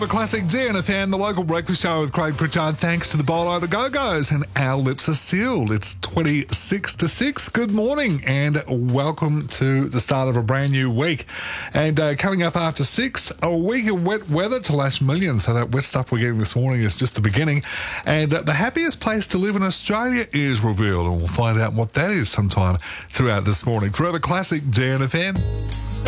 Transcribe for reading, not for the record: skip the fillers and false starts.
The classic DNFN, the local breakfast show with Craig Pritchard. Thanks to the Bolo, the Go-Go's, and our lips are sealed. It's 26 to 6. Good morning and welcome to the start of a brand new week. And coming up after 6, a week of wet weather to lash millions. So that wet stuff we're getting this morning is just the beginning. And the happiest place to live in Australia is revealed. And we'll find out what that is sometime throughout this morning. Forever Classic DNFN.